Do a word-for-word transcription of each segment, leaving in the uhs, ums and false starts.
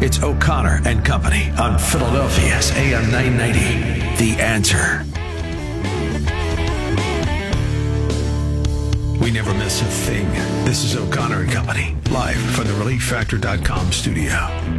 It's O'Connor and Company on Philadelphia's A M nine ninety. The Answer. We never miss a thing. This is O'Connor and Company, live from the relief factor dot com studio.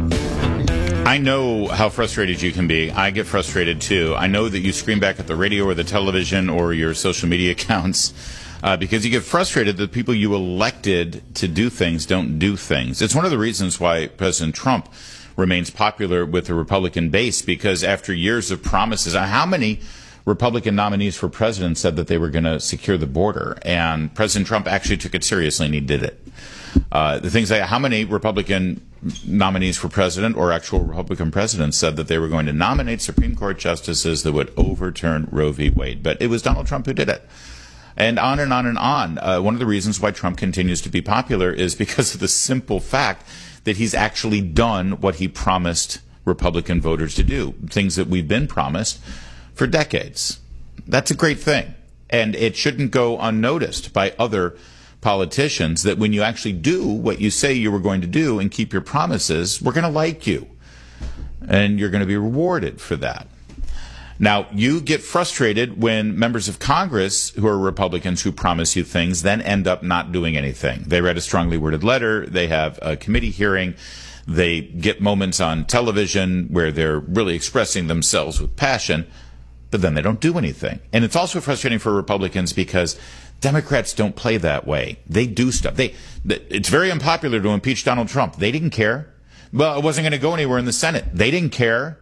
I know how frustrated you can be. I get frustrated too. I know that you scream back at the radio or the television or your social media accounts uh, because you get frustrated that people you elected to do things don't do things. It's one of the reasons why President Trump remains popular with the Republican base, because after years of promises, how many Republican nominees for president said that they were going to secure the border, and President Trump actually took it seriously and he did it. Uh, the things like how many Republican nominees for president or actual Republican presidents said that they were going to nominate Supreme Court justices that would overturn Roe v. Wade, but it was Donald Trump who did it. And on and on and on. Uh, one of the reasons why Trump continues to be popular is because of the simple fact that he's actually done what he promised Republican voters to do, things that we've been promised for decades. That's a great thing. And it shouldn't go unnoticed by other politicians that when you actually do what you say you were going to do and keep your promises, we're going to like you. And you're going to be rewarded for that. Now, you get frustrated when members of Congress who are Republicans who promise you things then end up not doing anything. They read a strongly worded letter, they have a committee hearing, they get moments on television where they're really expressing themselves with passion, but then they don't do anything. And it's also frustrating for Republicans because Democrats don't play that way. They do stuff. They, it's very unpopular to impeach Donald Trump. They didn't care. Well, it wasn't going to go anywhere in the Senate. They didn't care.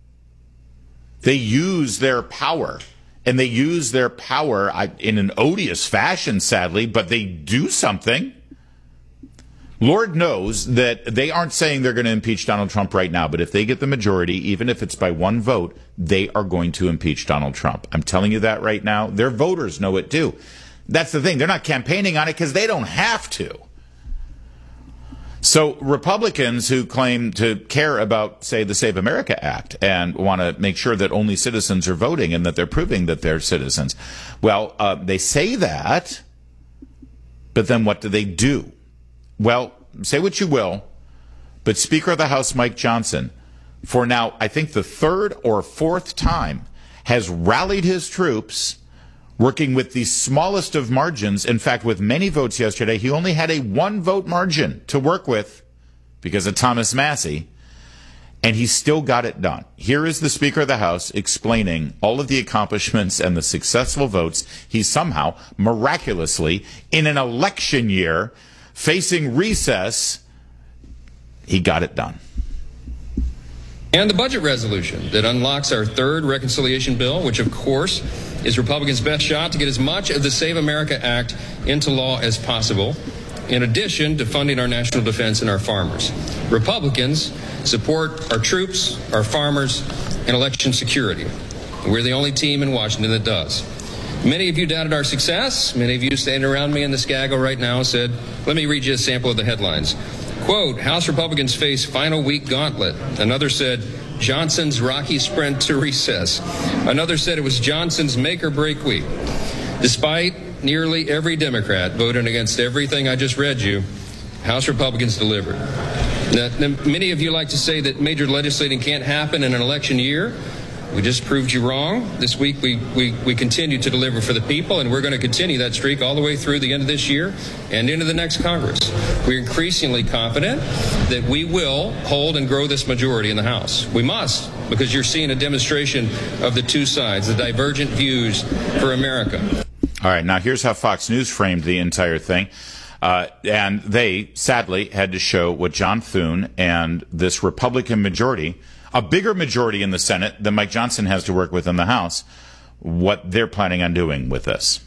They use their power, and they use their power in an odious fashion, sadly, but they do something. Lord knows that they aren't saying they're going to impeach Donald Trump right now, but if they get the majority, even if it's by one vote, they are going to impeach Donald Trump. I'm telling you that right now. Their voters know it too. That's the thing. They're not campaigning on it because they don't have to. So Republicans who claim to care about, say, the Save America Act and want to make sure that only citizens are voting and that they're proving that they're citizens, well, uh, they say that, but then what do they do? Well, say what you will, but Speaker of the House Mike Johnson, for now, I think the third or fourth time, has rallied his troops, working with the smallest of margins. In fact, with many votes yesterday, he only had a one-vote margin to work with because of Thomas Massie, and he still got it done. Here is the Speaker of the House explaining all of the accomplishments and the successful votes he somehow, miraculously, in an election year, facing recess, he got it done. And the budget resolution that unlocks our third reconciliation bill, which, of course, is Republicans' best shot to get as much of the Save America Act into law as possible, in addition to funding our national defense and our farmers. Republicans support our troops, our farmers, and election security. We're the only team in Washington that does. Many of you doubted our success. Many of you standing around me in the Skaggle right now said, let me read you a sample of the headlines. Quote, House Republicans face final week gauntlet. Another said, Johnson's rocky sprint to recess. Another said it was Johnson's make or break week. Despite nearly every Democrat voting against everything I just read you, House Republicans delivered. Now, many of you like to say that major legislating can't happen in an election year. We just proved you wrong. This week we, we, we continue to deliver for the people, and we're going to continue that streak all the way through the end of this year and into the next Congress. We're increasingly confident that we will hold and grow this majority in the House. We must, because you're seeing a demonstration of the two sides, the divergent views for America. All right, now here's how Fox News framed the entire thing. Uh, and they, sadly, had to show what John Thune and this Republican majority, a bigger majority in the Senate than Mike Johnson has to work with in the House, what they're planning on doing with this.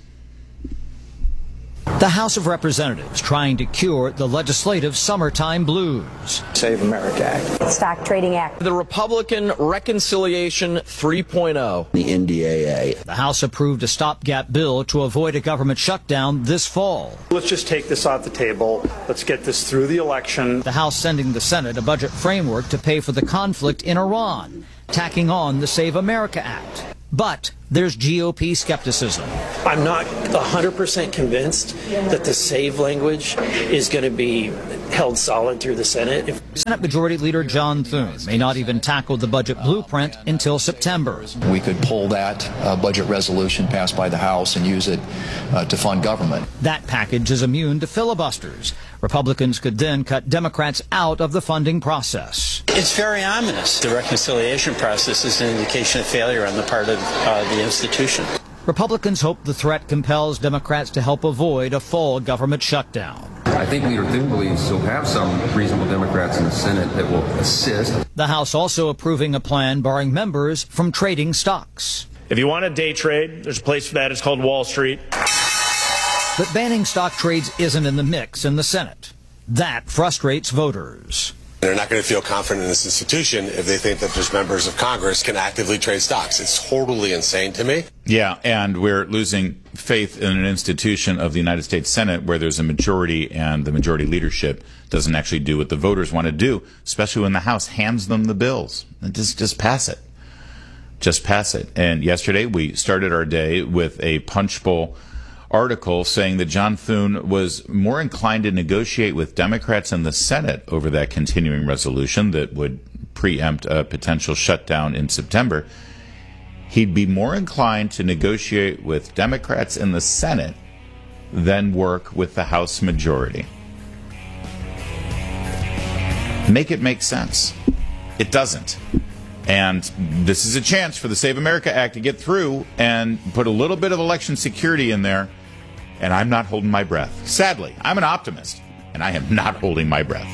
The House of Representatives trying to cure the legislative summertime blues. Save America Act. Stock Trading Act. The Republican Reconciliation three point oh. The N D A A. The House approved a stopgap bill to avoid a government shutdown this fall. Let's just take this off the table. Let's get this through the election. The House sending the Senate a budget framework to pay for the conflict in Iran, tacking on the Save America Act. But there's G O P skepticism. I'm not one hundred percent convinced that the SAVE language is going to be held solid through the Senate. If Senate Majority Leader John Thune may not even tackle the budget blueprint until September. We could pull that uh, budget resolution passed by the House and use it uh, to fund government. That package is immune to filibusters. Republicans could then cut Democrats out of the funding process. It's very ominous. The reconciliation process is an indication of failure on the part of uh, the institution. Republicans hope the threat compels Democrats to help avoid a full government shutdown. I think Leader Thune believes he'll have some reasonable Democrats in the Senate that will assist. The House also approving a plan barring members from trading stocks. If you want to day trade, there's a place for that. It's called Wall Street. But banning stock trades isn't in the mix in the Senate. That frustrates voters. They're not going to feel confident in this institution if they think that just members of Congress can actively trade stocks. It's totally insane to me. Yeah, and we're losing faith in an institution of the United States Senate where there's a majority and the majority leadership doesn't actually do what the voters want to do, especially when the House hands them the bills. And just, just pass it. Just pass it. And yesterday we started our day with a Punchbowl article saying that John Thune was more inclined to negotiate with Democrats in the Senate over that continuing resolution that would preempt a potential shutdown in September. He'd be more inclined to negotiate with Democrats in the Senate than work with the House majority. Make it make sense. It doesn't. And this is a chance for the Save America Act to get through and put a little bit of election security in there. And I'm not holding my breath. Sadly, I'm an optimist, and I am not holding my breath.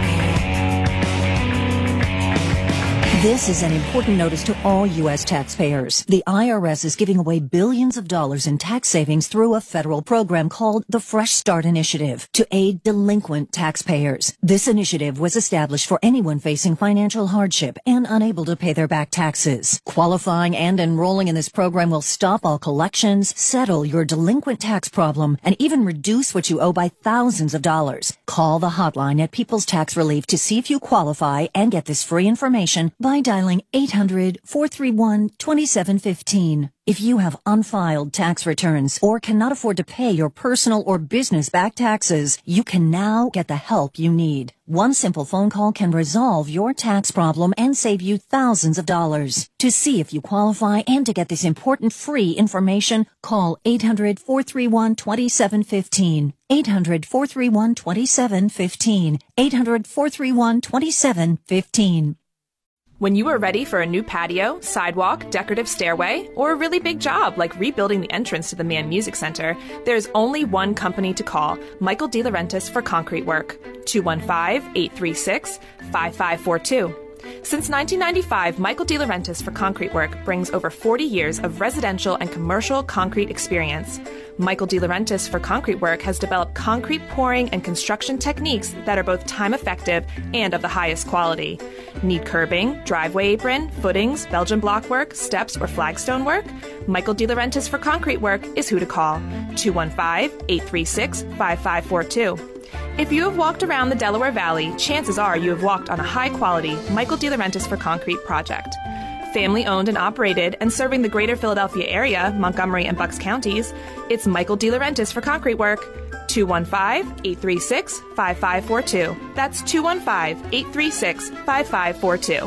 This is an important notice to all U S taxpayers. The I R S is giving away billions of dollars in tax savings through a federal program called the Fresh Start Initiative to aid delinquent taxpayers. This initiative was established for anyone facing financial hardship and unable to pay their back taxes. Qualifying and enrolling in this program will stop all collections, settle your delinquent tax problem, and even reduce what you owe by thousands of dollars. Call the hotline at People's Tax Relief to see if you qualify and get this free information by dialing eight hundred, four three one, two seven one five. If you have unfiled tax returns or cannot afford to pay your personal or business back taxes, you can now get the help you need. One simple phone call can resolve your tax problem and save you thousands of dollars. To see if you qualify and to get this important free information, call eight hundred, four three one, two seven one five. eight hundred, four three one, two seven one five. eight hundred, four three one, two seven one five. When you are ready for a new patio, sidewalk, decorative stairway, or a really big job like rebuilding the entrance to the Mann Music Center, there's only one company to call, Michael DeLaurentis for concrete work. two one five, eight three six, five five four two. Since nineteen ninety-five, Michael DeLaurentis for concrete work brings over forty years of residential and commercial concrete experience. Michael DeLaurentis for concrete work has developed concrete pouring and construction techniques that are both time-effective and of the highest quality. Need curbing, driveway apron, footings, Belgian block work, steps, or flagstone work? Michael DeLaurentis for concrete work is who to call. two one five, eight three six, five five four two. If you have walked around the Delaware Valley, chances are you have walked on a high-quality Michael DeLaurentis for concrete project. Family-owned and operated and serving the greater Philadelphia area, Montgomery and Bucks counties, it's Michael DeLaurentis for concrete work. two one five, eight three six, five five four two. That's two one five, eight three six, five five four two.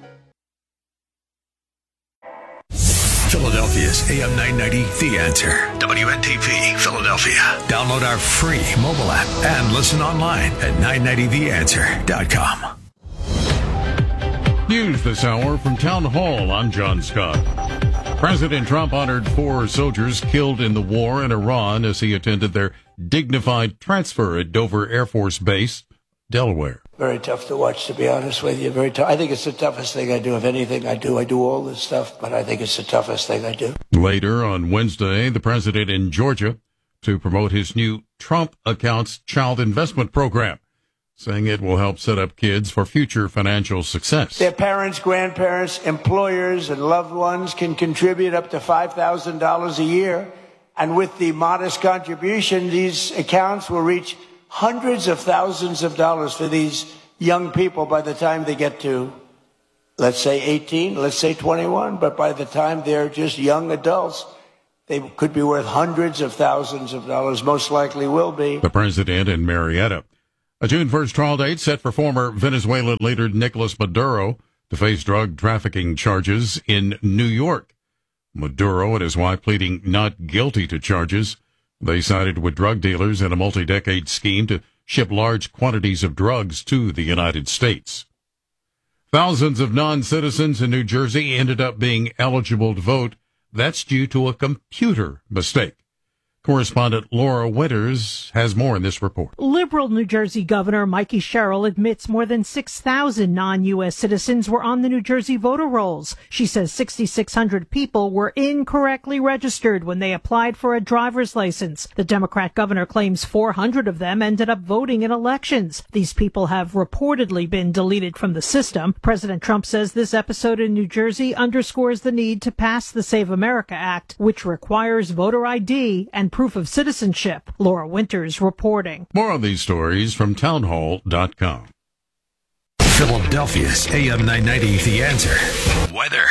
Philadelphia's A M nine ninety, The Answer. W N T P, Philadelphia. Download our free mobile app and listen online at nine ninety the answer dot com. News this hour from Town Hall. I'm John Scott. President Trump honored four soldiers killed in the war in Iran as he attended their dignified transfer at Dover Air Force Base, Delaware. Very tough to watch, to be honest with you. Very tough. I think it's the toughest thing I do. If anything I do, I do all this stuff, but I think it's the toughest thing I do. Later on Wednesday, the president in Georgia to promote his new Trump Accounts Child Investment Program, saying it will help set up kids for future financial success. Their parents, grandparents, employers, and loved ones can contribute up to five thousand dollars a year. And with the modest contribution, these accounts will reach hundreds of thousands of dollars for these young people by the time they get to, let's say eighteen, let's say twenty-one. But by the time they're just young adults, they could be worth hundreds of thousands of dollars, most likely will be. The president in Marietta A June first trial date set for former Venezuelan leader Nicolas Maduro to face drug trafficking charges in New York. Maduro and his wife pleading not guilty to charges. They sided with drug dealers in a multi-decade scheme to ship large quantities of drugs to the United States. Thousands of non-citizens in New Jersey ended up being eligible to vote. That's due to a computer mistake. Correspondent Laura Winters has more in this report. Liberal New Jersey Governor Mikey Sherrill admits more than six thousand non-U S citizens were on the New Jersey voter rolls. She says six thousand six hundred people were incorrectly registered when they applied for a driver's license. The Democrat governor claims four hundred of them ended up voting in elections. These people have reportedly been deleted from the system. President Trump says this episode in New Jersey underscores the need to pass the Save America Act, which requires voter I D and proof of citizenship. Laura Winters reporting. More on these stories from townhall dot com. Philadelphia's A M nine ninety, The Answer. Weather.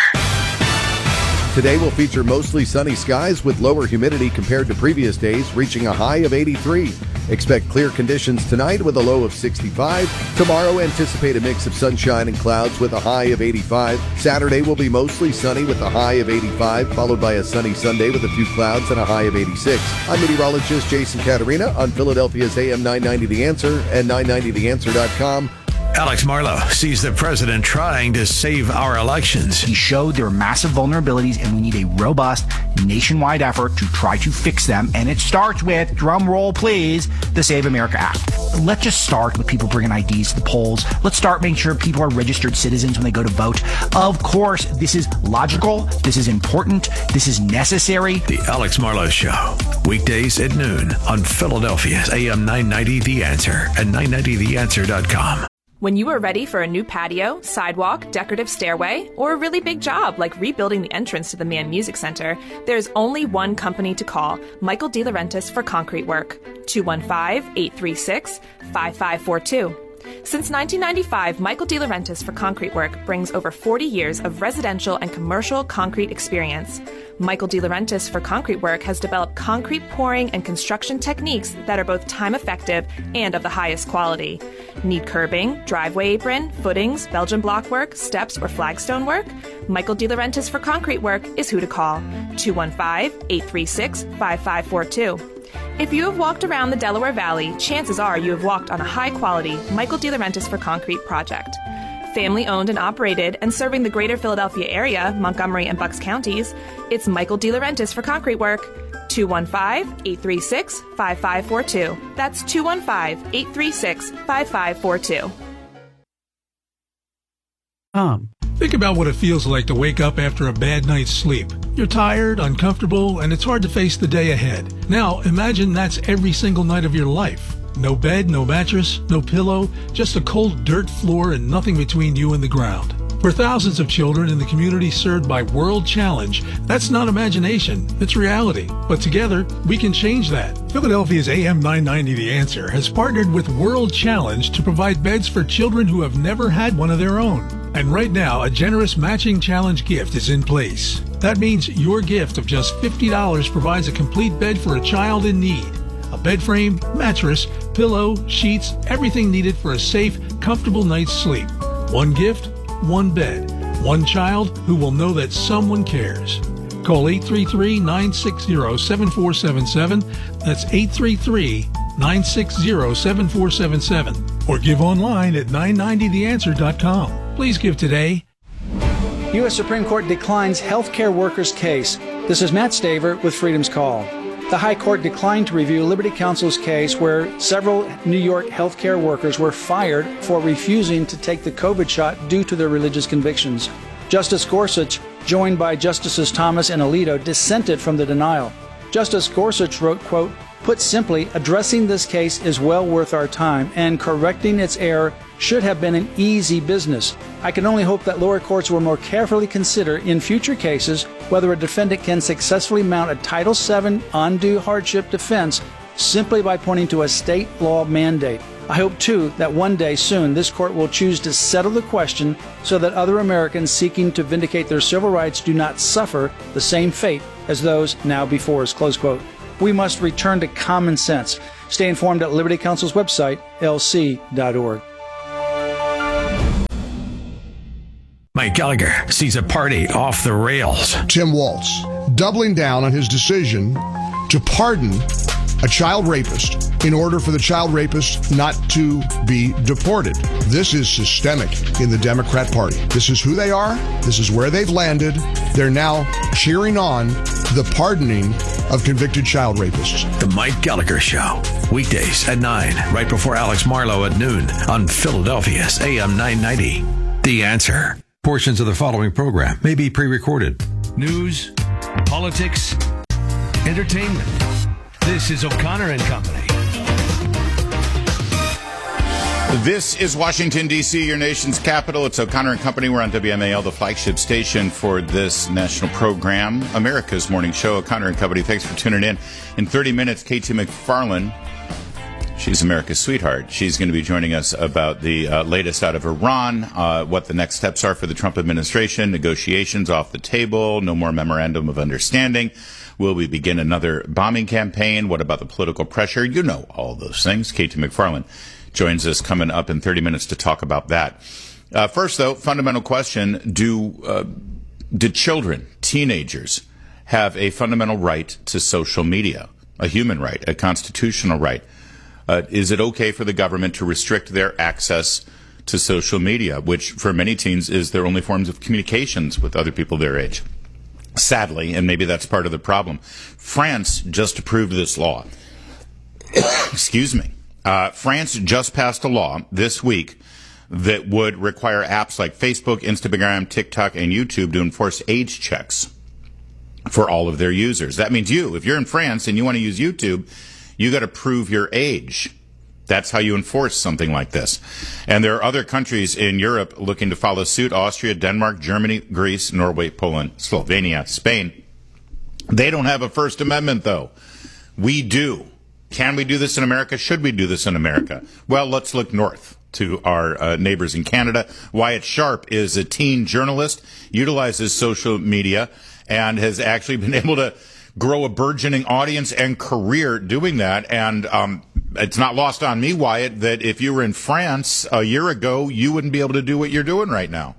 Today will feature mostly sunny skies with lower humidity compared to previous days, reaching a high of eighty-three. Expect clear conditions tonight with a low of sixty-five. Tomorrow, anticipate a mix of sunshine and clouds with a high of eighty-five. Saturday will be mostly sunny with a high of eighty-five, followed by a sunny Sunday with a few clouds and a high of eighty-six. I'm meteorologist Jason Caterina on Philadelphia's A M nine ninety The Answer and nine ninety the answer dot com. Alex Marlow sees the president trying to save our elections. He showed there are massive vulnerabilities and we need a robust nationwide effort to try to fix them. And it starts with, drum roll please, the Save America Act. Let's just start with people bringing I Ds to the polls. Let's start making sure people are registered citizens when they go to vote. Of course, this is logical. This is important. This is necessary. The Alex Marlow Show, weekdays at noon on Philadelphia's A M nine ninety The Answer and nine ninety the answer dot com. When you are ready for a new patio, sidewalk, decorative stairway, or a really big job like rebuilding the entrance to the Mann Music Center, there's only one company to call, Michael DeLaurentis for concrete work. two one five, eight three six, five five four two. Since nineteen ninety-five, Michael DeLaurentis for concrete work brings over forty years of residential and commercial concrete experience. Michael DeLaurentis for concrete work has developed concrete pouring and construction techniques that are both time-effective and of the highest quality. Need curbing, driveway apron, footings, Belgian block work, steps, or flagstone work? Michael DeLaurentis for concrete work is who to call. two one five, eight three six, five five four two. If you have walked around the Delaware Valley, chances are you have walked on a high-quality Michael DeLaurentis for concrete project. Family owned and operated and serving the greater Philadelphia area, Montgomery and Bucks counties, it's Michael DeLaurentis for concrete work. two one five, eight three six, five five four two. That's two one five, eight three six, five five four two. Um, think about what it feels like to wake up after a bad night's sleep. You're tired, uncomfortable, and it's hard to face the day ahead. Now, imagine that's every single night of your life. No bed, no mattress, no pillow, just a cold dirt floor and nothing between you and the ground. For thousands of children in the community served by World Challenge, that's not imagination, it's reality. But together, we can change that. Philadelphia's A M nine ninety The Answer has partnered with World Challenge to provide beds for children who have never had one of their own. And right now, a generous matching challenge gift is in place. That means your gift of just fifty dollars provides a complete bed for a child in need. A bed frame, mattress, pillow, sheets, everything needed for a safe, comfortable night's sleep. One gift, one bed, one child who will know that someone cares. Call eight three three, nine six zero, seven four seven seven. That's eight three three, nine six zero, seven four seven seven. Or give online at nine ninety the answer dot com. Please give today. U S Supreme Court declines healthcare workers' case. This is Matt Staver with Freedom's Call. The High Court declined to review Liberty Counsel's case where several New York healthcare workers were fired for refusing to take the COVID shot due to their religious convictions. Justice Gorsuch, joined by Justices Thomas and Alito, dissented from the denial. Justice Gorsuch wrote, quote, "Put simply, addressing this case is well worth our time, and correcting its error should have been an easy business. I can only hope that lower courts will more carefully consider in future cases whether a defendant can successfully mount a Title seven undue hardship defense simply by pointing to a state law mandate. I hope, too, that one day soon this court will choose to settle the question so that other Americans seeking to vindicate their civil rights do not suffer the same fate as those now before us," close quote. We must return to common sense. Stay informed at Liberty Counsel's website, L C dot org. Mike Gallagher sees a party off the rails. Tim Walz doubling down on his decision to pardon a child rapist in order for the child rapist not to be deported. This is systemic in the Democrat Party. This is who they are. This is where they've landed. They're now cheering on the pardoning of convicted child rapists. The Mike Gallagher Show, weekdays at nine, right before Alex Marlowe at noon on Philadelphia's A M nine ninety. The Answer. Portions of the following program may be pre-recorded. News, politics, entertainment. This is O'Connor and Company. This is Washington, D C, your nation's capital. It's O'Connor and Company. We're on W M A L, the flagship station for this national program, America's morning show, O'Connor and Company. Thanks for tuning in. In thirty minutes, Katie McFarland, she's America's sweetheart. She's going to be joining us about the uh, latest out of Iran, uh, what the next steps are for the Trump administration, negotiations off the table, no more memorandum of understanding. Will we begin another bombing campaign? What about the political pressure? You know all those things. Katie McFarland joins us coming up in thirty minutes to talk about that. Uh, first, though, fundamental question, do, uh, do children, teenagers, have a fundamental right to social media, a human right, a constitutional right? Uh, is it okay for the government to restrict their access to social media, which for many teens is their only forms of communications with other people their age? Sadly, and maybe that's part of the problem, France just approved this law. Excuse me. Uh, France just passed a law this week that would require apps like Facebook, Instagram, TikTok, and YouTube to enforce age checks for all of their users. That means you, if you're in France and you want to use YouTube, you got to prove your age. That's how you enforce something like this. And there are other countries in Europe looking to follow suit: Austria, Denmark, Germany, Greece, Norway, Poland, Slovenia, Spain. They don't have a First Amendment, though. We do. Can we do this in America? Should we do this in America? Well, let's look north to our uh, neighbors in Canada. Wyatt Sharp is a teen journalist, utilizes social media, and has actually been able to grow a burgeoning audience and career doing that. And um, it's not lost on me, Wyatt, that if you were in France a year ago, you wouldn't be able to do what you're doing right now.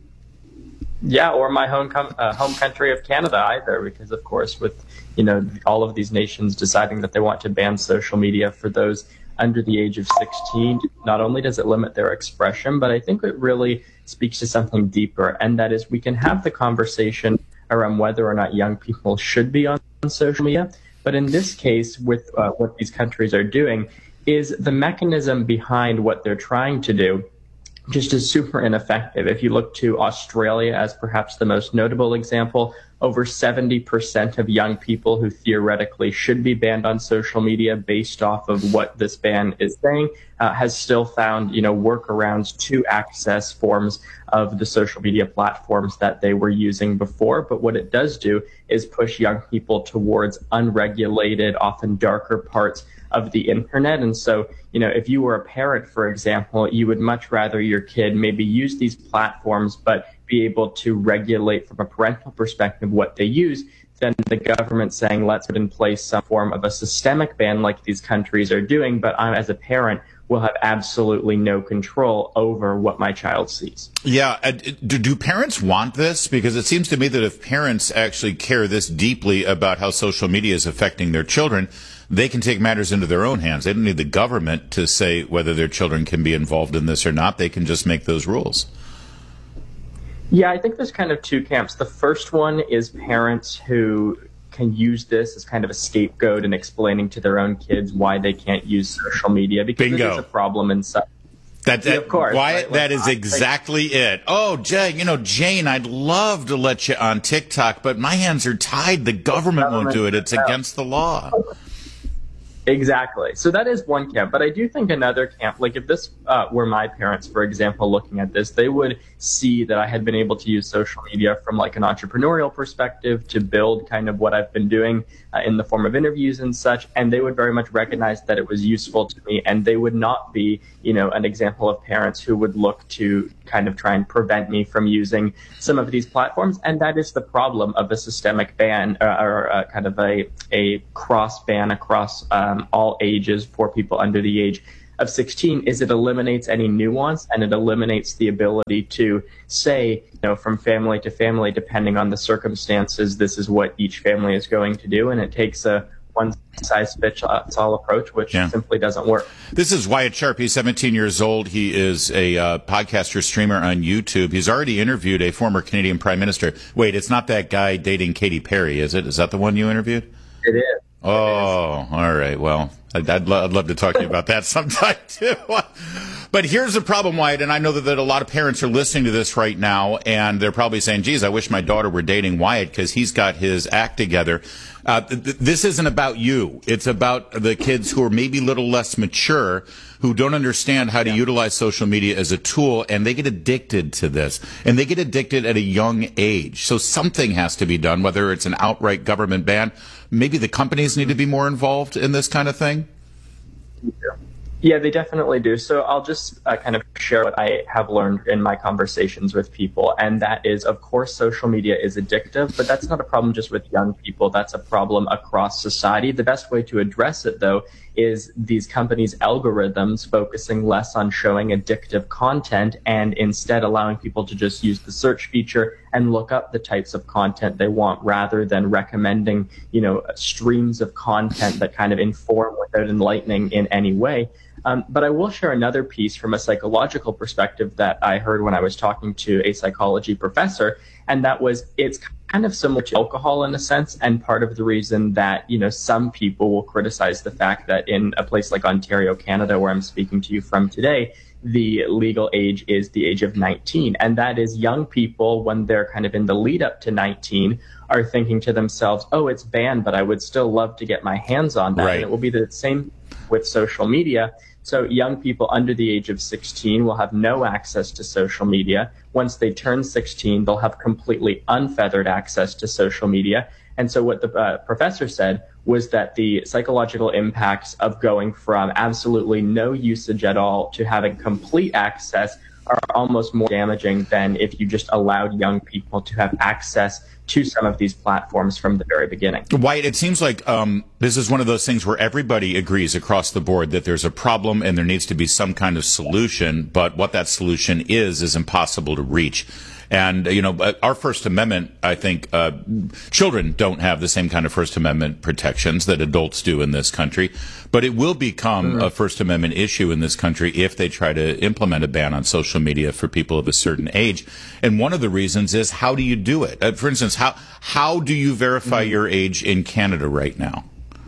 Yeah, or my home com- uh, home country of Canada either, because, of course, with you know all of these nations deciding that they want to ban social media for those under the age of sixteen, not only does it limit their expression, but I think it really speaks to something deeper, and that is we can have the conversation around whether or not young people should be on social media. But in this case, with uh, what these countries are doing, is the mechanism behind what they're trying to do just is super ineffective. If you look to Australia as perhaps the most notable example, over seventy percent of young people who theoretically should be banned on social media based off of what this ban is saying uh, has still found, you know, workarounds to access forms of the social media platforms that they were using before. But what it does do is push young people towards unregulated, often darker parts of the internet. And so, you know, if you were a parent, for example, you would much rather your kid maybe use these platforms, but be able to regulate from a parental perspective what they use, than the government saying, let's put in place some form of a systemic ban like these countries are doing, but I, as a parent, will have absolutely no control over what my child sees. Yeah. Uh, do, do parents want this? Because it seems to me that if parents actually care this deeply about how social media is affecting their children, they can take matters into their own hands. They don't need the government to say whether their children can be involved in this or not. They can just make those rules. Yeah, I think there's kind of two camps. The first one is parents who can use this as kind of a scapegoat in explaining to their own kids why they can't use social media, because Bingo. it is a problem in some. That, that, yeah, of course, Wyatt, right? that like, is I exactly think, it. Oh, Jay, you know, Jane, I'd love to let you on TikTok, but my hands are tied. The government, government won't do it. It's against the law. Exactly. So that is one camp. But I do think another camp, like if this uh, were my parents, for example, looking at this, they would see that I had been able to use social media from like an entrepreneurial perspective to build kind of what I've been doing uh, in the form of interviews and such. And they would very much recognize that it was useful to me. And they would not be, you know, an example of parents who would look to kind of try and prevent me from using some of these platforms. And that is the problem of a systemic ban uh, or uh, kind of a, a cross ban across um, all ages for people under the age of sixteen, is it eliminates any nuance and it eliminates the ability to say, you know, from family to family, depending on the circumstances, this is what each family is going to do. And it takes a one-size-fits-all approach, which yeah. simply doesn't work. This is Wyatt Sharp. He's seventeen years old. He is a uh, podcaster, streamer on YouTube. He's already interviewed a former Canadian Prime Minister. Wait, it's not that guy dating Katy Perry, is it? Is that the one you interviewed? It is. Oh, all right. Well, I'd, I'd, lo- I'd love to talk to you about that sometime, too. But here's the problem, Wyatt, and I know that, that a lot of parents are listening to this right now, and they're probably saying, geez, I wish my daughter were dating Wyatt because he's got his act together. Uh, th- this isn't about you. It's about the kids who are maybe a little less mature, who don't understand how to yeah. utilize social media as a tool, and they get addicted to this. And they get addicted at a young age. So something has to be done, whether it's an outright government ban. Maybe the companies need to be more involved in this kind of thing? Yeah. Yeah, they definitely do. So I'll just uh, kind of share what I have learned in my conversations with people. And that is, of course, social media is addictive, but that's not a problem just with young people. That's a problem across society. The best way to address it, though, is these companies' algorithms focusing less on showing addictive content and instead allowing people to just use the search feature and look up the types of content they want rather than recommending, you know, streams of content that kind of inform without enlightening in any way. Um, but I will share another piece from a psychological perspective that I heard when I was talking to a psychology professor, and that was it's kind of similar to alcohol in a sense, and part of the reason that, you know, some people will criticize the fact that in a place like Ontario, Canada, where I'm speaking to you from today, the legal age is the age of nineteen. And that is young people, when they're kind of in the lead up to nineteen, are thinking to themselves, oh, it's banned, but I would still love to get my hands on that. Right. And it will be the same with social media. So young people under the age of sixteen will have no access to social media. Once they turn sixteen, they'll have completely unfeathered access to social media. And so what the uh, professor said was that the psychological impacts of going from absolutely no usage at all to having complete access are almost more damaging than if you just allowed young people to have access to some of these platforms from the very beginning. Wyatt, it seems like um, this is one of those things where everybody agrees across the board that there's a problem and there needs to be some kind of solution, but what that solution is is impossible to reach. And, you know, our First Amendment, I think, uh, children don't have the same kind of First Amendment protections that adults do in this country. But it will become mm-hmm. a First Amendment issue in this country if they try to implement a ban on social media for people of a certain age. And one of the reasons is, how do you do it? Uh, for instance, how how do you verify mm-hmm. your age in Canada right now?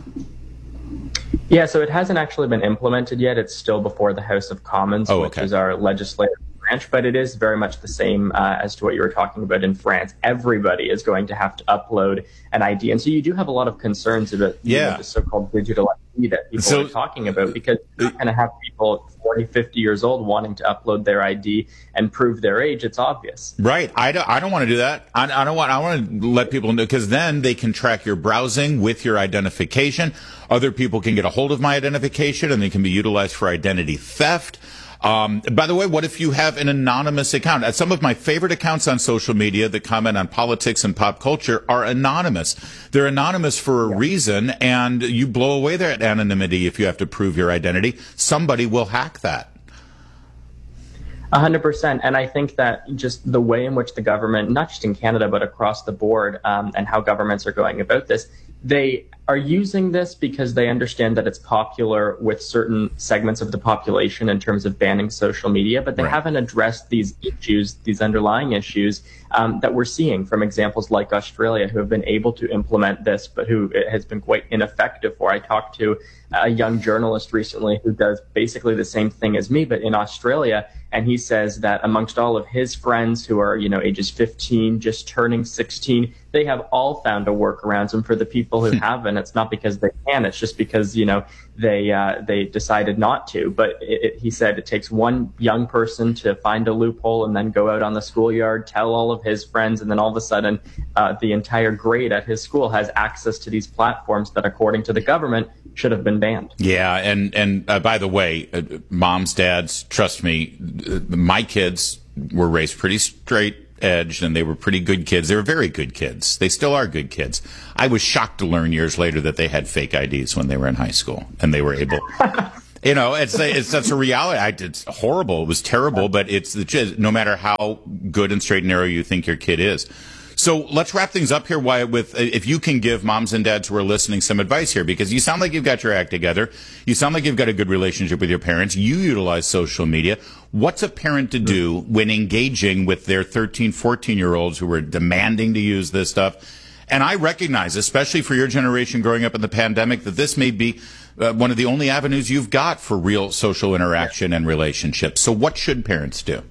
Yeah, so it hasn't actually been implemented yet. It's still before the House of Commons, oh, which okay. is our legislative branch, but it is very much the same uh, as to what you were talking about in France. Everybody is going to have to upload an I D. And so you do have a lot of concerns about yeah. know, the so-called digital I D that people so, are talking about, because you're going to have people forty, fifty years old wanting to upload their I D and prove their age. It's obvious. Right. I don't, I don't want to do that. I, I don't want, I want to let people know, because then they can track your browsing with your identification. Other people can get a hold of my identification and they can be utilized for identity theft. Um, by the way, what if you have an anonymous account? Some of my favorite accounts on social media that comment on politics and pop culture are anonymous. They're anonymous for a yeah. reason, and you blow away that anonymity if you have to prove your identity. Somebody will hack that. A hundred percent. And I think that just the way in which the government, not just in Canada, but across the board, um, and how governments are going about this, they are using this because they understand that it's popular with certain segments of the population in terms of banning social media, but they right. haven't addressed these issues, these underlying issues um, that we're seeing from examples like Australia, who have been able to implement this, but who it has been quite ineffective for. I talked to a young journalist recently who does basically the same thing as me, but in Australia, and he says that amongst all of his friends who are, you know, ages fifteen, just turning sixteen, they have all found a workaround. And for the people who haven't, it's not because they can, it's just because, you know, they uh, they decided not to. But it, it, he said it takes one young person to find a loophole and then go out on the schoolyard, tell all of his friends, and then all of a sudden uh, the entire grade at his school has access to these platforms that, according to the government, should have been banned. Yeah, and, and uh, by the way, uh, moms, dads, trust me, uh, my kids were raised pretty straight edged, and they were pretty good kids. They were very good kids. They still are good kids. I was shocked to learn years later that they had fake I Ds when they were in high school, and they were able... You know, it's it's that's a reality. I, it's horrible. It was terrible, but it's the no matter how good and straight and narrow you think your kid is. So let's wrap things up here, Wyatt, with if you can give moms and dads who are listening some advice here, because you sound like you've got your act together. You sound like you've got a good relationship with your parents. You utilize social media. What's a parent to do when engaging with their thirteen, fourteen-year-olds who are demanding to use this stuff? And I recognize, especially for your generation growing up in the pandemic, that this may be uh, one of the only avenues you've got for real social interaction and relationships. So what should parents do?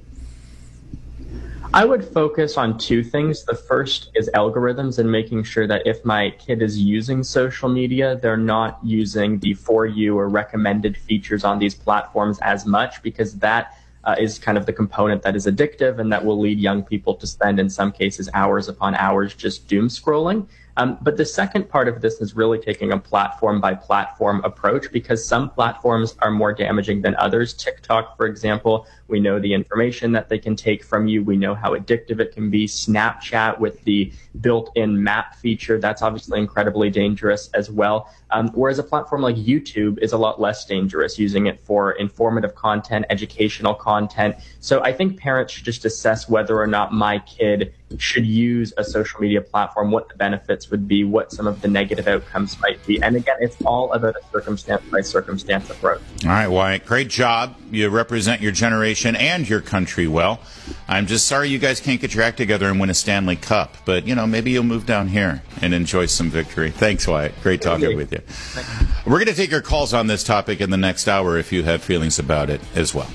I would focus on two things. The first is algorithms and making sure that if my kid is using social media, they're not using the For You or recommended features on these platforms as much, because that uh, is kind of the component that is addictive and that will lead young people to spend, in some cases, hours upon hours just doom scrolling. Um, but the second part of this is really taking a platform by platform approach, because some platforms are more damaging than others. TikTok, for example, we know the information that they can take from you. We know how addictive it can be. Snapchat with the built-in map feature, that's obviously incredibly dangerous as well. Um, whereas a platform like YouTube is a lot less dangerous, using it for informative content, educational content. So I think parents should just assess whether or not my kid should use a social media platform, what the benefits would be, what some of the negative outcomes might be. And again, it's all about a circumstance by circumstance approach. All right, Wyatt, great job. You represent your generation and your country well. I'm just sorry you guys can't get your act together and win a Stanley Cup, but you know, maybe you'll move down here and enjoy some victory. Thanks, Wyatt. Great talking with you. We're going to take your calls on this topic in the next hour if you have feelings about it as well.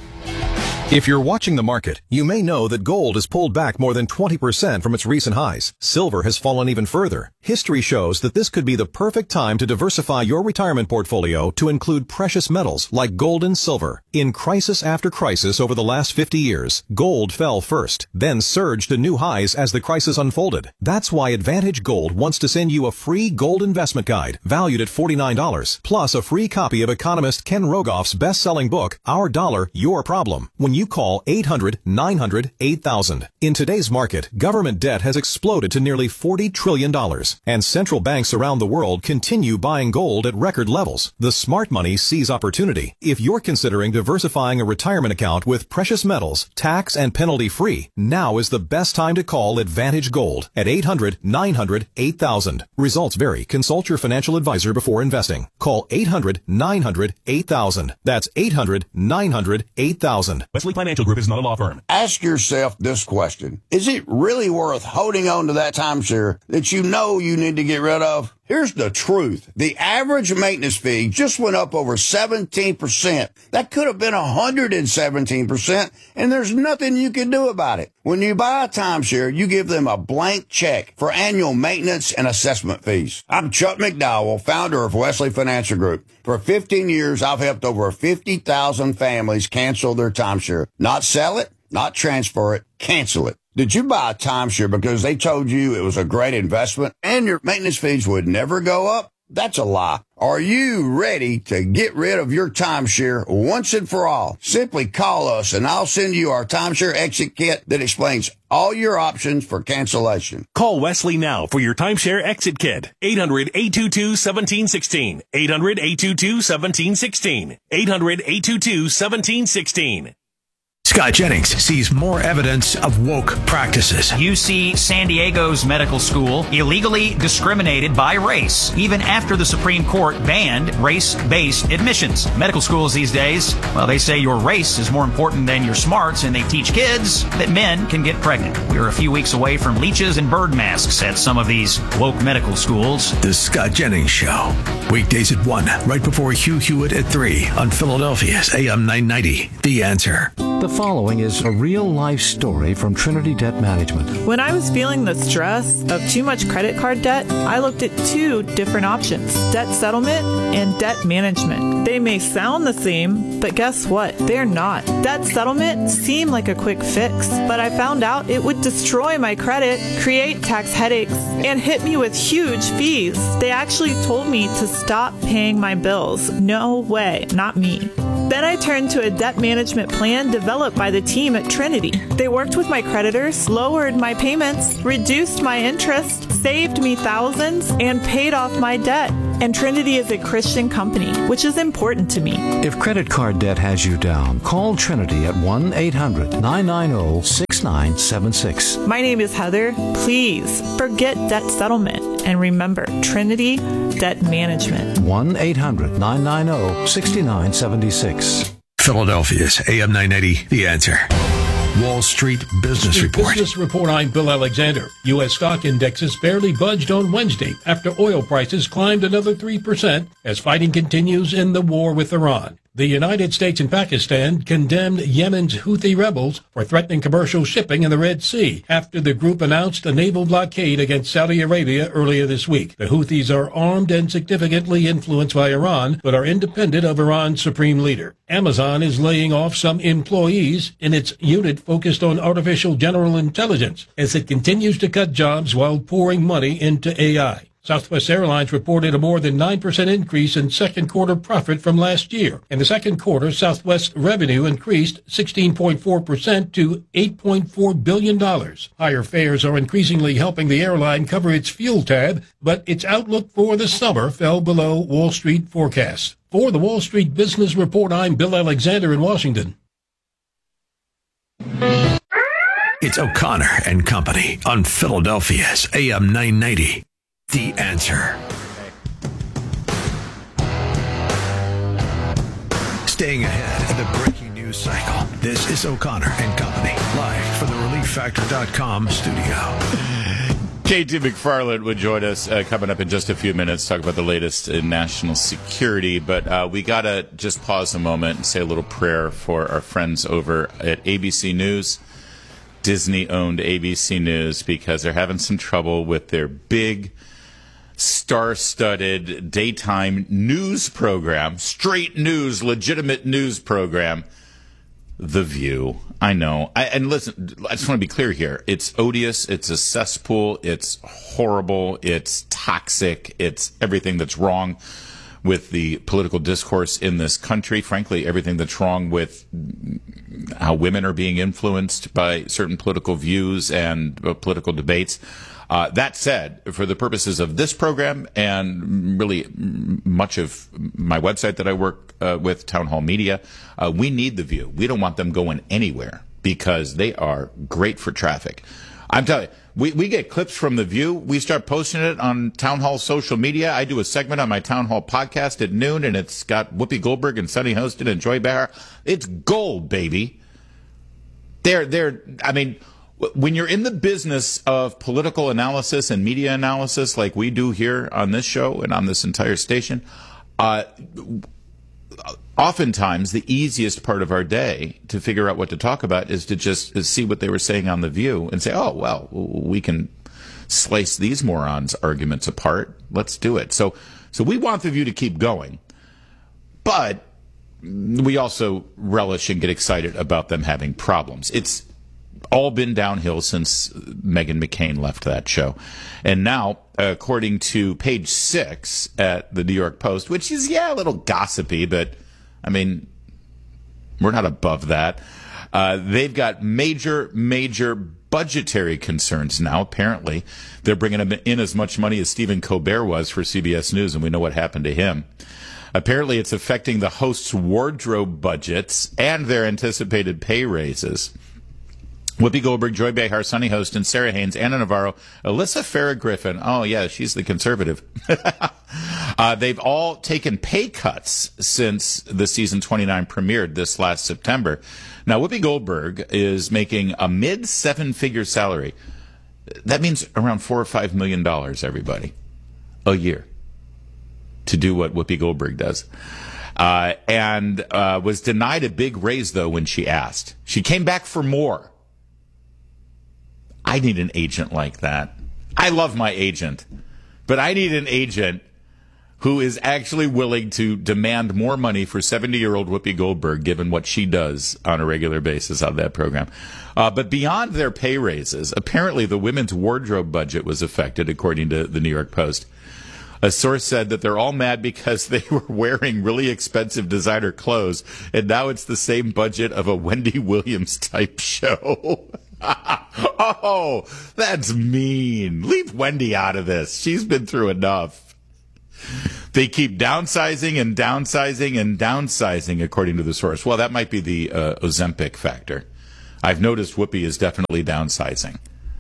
If you're watching the market, you may know that gold has pulled back more than twenty percent from its recent highs. Silver has fallen even further. History shows that this could be the perfect time to diversify your retirement portfolio to include precious metals like gold and silver. In crisis after crisis over the last fifty years, gold fell first, then surged to new highs as the crisis unfolded. That's why Advantage Gold wants to send you a free gold investment guide valued at forty-nine dollars, plus a free copy of economist Ken Rogoff's best-selling book, Our Dollar, Your Problem, when you call eight hundred, nine hundred, eight thousand. In today's market, government debt has exploded to nearly forty trillion dollars, and central banks around the world continue buying gold at record levels. The smart money sees opportunity. If you're considering diversifying a retirement account with precious metals, tax and penalty-free, now is the best time to call Advantage Gold at eight hundred, nine hundred, eight thousand. Results vary. Consult your financial advisor before investing. Call eight hundred, nine hundred, eight thousand. That's eight hundred, nine hundred, eight thousand. Wesley Financial Group is not a law firm. Ask yourself this question. Is it really worth holding on to that timeshare that you know you need to get rid of? Here's the truth. The average maintenance fee just went up over seventeen percent. That could have been one hundred seventeen percent, and there's nothing you can do about it. When you buy a timeshare, you give them a blank check for annual maintenance and assessment fees. I'm Chuck McDowell, founder of Wesley Financial Group. For fifteen years, I've helped over fifty thousand families cancel their timeshare. Not sell it, not transfer it, cancel it. Did you buy a timeshare because they told you it was a great investment and your maintenance fees would never go up? That's a lie. Are you ready to get rid of your timeshare once and for all? Simply call us and I'll send you our timeshare exit kit that explains all your options for cancellation. Call Wesley now for your timeshare exit kit. eight hundred, eight two two, one seven one six. eight hundred, eight two two, one seven one six. eight hundred, eight two two, one seven one six. Scott Jennings sees more evidence of woke practices. U C San Diego's medical school illegally discriminated by race, even after the Supreme Court banned race-based admissions. Medical schools these days, well, they say your race is more important than your smarts, and they teach kids that men can get pregnant. We're a few weeks away from leeches and bird masks at some of these woke medical schools. The Scott Jennings Show. Weekdays at one, right before Hugh Hewitt at three on Philadelphia's A M nine ninety. The Answer. The following is a real-life story from Trinity Debt Management. When I was feeling the stress of too much credit card debt, I looked at two different options, debt settlement and debt management. They may sound the same, but guess what? They're not. Debt settlement seemed like a quick fix, but I found out it would destroy my credit, create tax headaches, and hit me with huge fees. They actually told me to stop paying my bills. No way, not me. Then I turned to a debt management plan developed by the team at Trinity. They worked with my creditors, lowered my payments, reduced my interest, saved me thousands, and paid off my debt. And Trinity is a Christian company, which is important to me. If credit card debt has you down, call Trinity at one eight hundred nine nine zero six nine seven six. My name is Heather. Please forget debt settlement and remember Trinity Debt Management. one eight hundred nine nine zero six nine seven six. Philadelphia's A M nine ninety, The Answer. Wall Street Business Street Report. Business Report. I'm Bill Alexander. U S stock indexes barely budged on Wednesday after oil prices climbed another three percent as fighting continues in the war with Iran. The United States and Pakistan condemned Yemen's Houthi rebels for threatening commercial shipping in the Red Sea after the group announced a naval blockade against Saudi Arabia earlier this week. The Houthis are armed and significantly influenced by Iran, but are independent of Iran's supreme leader. Amazon is laying off some employees in its unit focused on artificial general intelligence as it continues to cut jobs while pouring money into A I. Southwest Airlines reported a more than nine percent increase in second quarter profit from last year. In the second quarter, Southwest revenue increased sixteen point four percent to eight point four billion dollars. Higher fares are increasingly helping the airline cover its fuel tab, but its outlook for the summer fell below Wall Street forecasts. For the Wall Street Business Report, I'm Bill Alexander in Washington. It's O'Connor and Company on Philadelphia's A M nine ninety. The Answer. Staying ahead of the breaking news cycle. This is O'Connor and Company, live from the relief factor dot com studio. J T McFarland would join us uh, coming up in just a few minutes, talk about the latest in national security. But uh, we got to just pause a moment and say a little prayer for our friends over at A B C News, Disney-owned A B C News, because they're having some trouble with their big, star-studded daytime news program, straight news, legitimate news program, The View. I know. I, and listen, I just want to be clear here. It's odious. It's a cesspool. It's horrible. It's toxic. It's everything that's wrong with the political discourse in this country. Frankly, everything that's wrong with how women are being influenced by certain political views and uh, political debates. Uh, that said, for the purposes of this program and really much of my website that I work uh, with, Town Hall Media, uh, we need The View. We don't want them going anywhere because they are great for traffic. I'm telling you, we, we get clips from The View. We start posting it on Town Hall social media. I do a segment on my Town Hall podcast at noon, and it's got Whoopi Goldberg and Sunny Hostin and Joy Behar. It's gold, baby. They're, they're, I mean... When you're in the business of political analysis and media analysis like we do here on this show and on this entire station, uh, oftentimes the easiest part of our day to figure out what to talk about is to just is see what they were saying on The View and say, oh, well, we can slice these morons' arguments apart. Let's do it. So, so we want The View to keep going, but we also relish and get excited about them having problems. It's all been downhill since Meghan McCain left that show. And now, according to page six at the New York Post, which is, yeah, a little gossipy, but, I mean, we're not above that. Uh, they've got major, major budgetary concerns now, apparently. They're bringing in as much money as Stephen Colbert was for C B S News, and we know what happened to him. Apparently, it's affecting the hosts' wardrobe budgets and their anticipated pay raises. Whoopi Goldberg, Joy Behar, Sunny Hostin, Sarah Haynes, Anna Navarro, Alyssa Farah Griffin. Oh, yeah, she's the conservative. uh, they've all taken pay cuts since the season twenty-nine premiered this last September. Now, Whoopi Goldberg is making a mid-seven-figure salary. That means around four or five million dollars, everybody, a year, to do what Whoopi Goldberg does. Uh, and uh, was denied a big raise, though, when she asked. She came back for more. I need an agent like that. I love my agent, but I need an agent who is actually willing to demand more money for seventy-year-old Whoopi Goldberg, given what she does on a regular basis on that program. Uh, but beyond their pay raises, apparently the women's wardrobe budget was affected, according to the New York Post. A source said that they're all mad because they were wearing really expensive designer clothes, and now it's the same budget of a Wendy Williams type show. Oh, that's mean. Leave Wendy out of this. She's been through enough. They keep downsizing and downsizing and downsizing, according to the source. Well, that might be the uh, Ozempic factor. I've noticed Whoopi is definitely downsizing.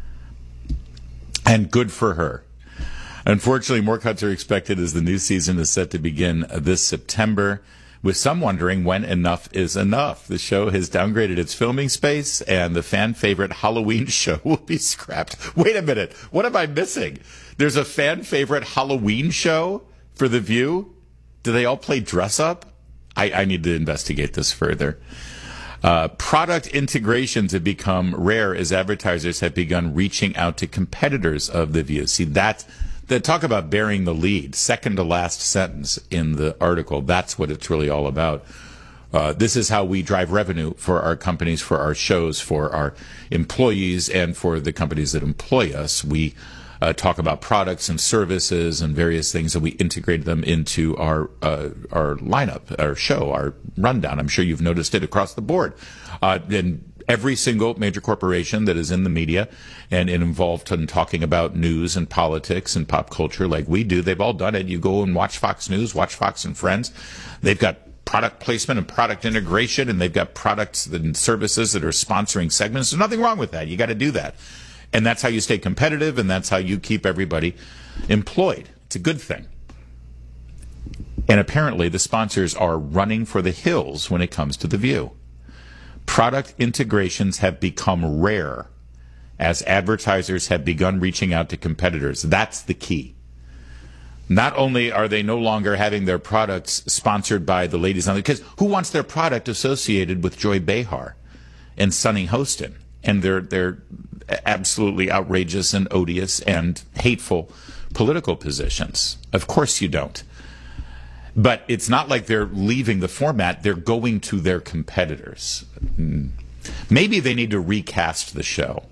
And good for her. Unfortunately, more cuts are expected as the new season is set to begin this September, with some wondering when enough is enough. The show has downgraded its filming space, and the fan-favorite Halloween show will be scrapped. Wait a minute. What am I missing? There's a fan-favorite Halloween show for The View? Do they all play dress-up? I, I need to investigate this further. Uh, product integrations have become rare as advertisers have begun reaching out to competitors of The View. See, that... The talk about bearing the lead, second to last sentence in the article, that's what it's really all about. Uh, this is how we drive revenue for our companies, for our shows, for our employees, and for the companies that employ us. We uh, talk about products and services and various things, and we integrate them into our uh, our lineup, our show, our rundown. I'm sure you've noticed it across the board. Uh, and every single major corporation that is in the media and involved in talking about news and politics and pop culture like we do, they've all done it. You go and watch Fox News, watch Fox and Friends. They've got product placement and product integration, and they've got products and services that are sponsoring segments. There's nothing wrong with that. You got to do that. And that's how you stay competitive, and that's how you keep everybody employed. It's a good thing. And apparently the sponsors are running for the hills when it comes to The View. Product integrations have become rare as advertisers have begun reaching out to competitors. That's the key. Not only are they no longer having their products sponsored by the ladies on the, because who wants their product associated with Joy Behar and Sunny Hostin and their their absolutely outrageous and odious and hateful political positions? Of course you don't. But it's not like they're leaving the format. They're going to their competitors. Maybe they need to recast the show.